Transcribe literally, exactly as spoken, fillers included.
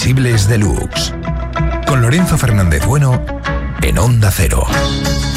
Imposibles Deluxe. Con Lorenzo Fernández Bueno en Onda Cero.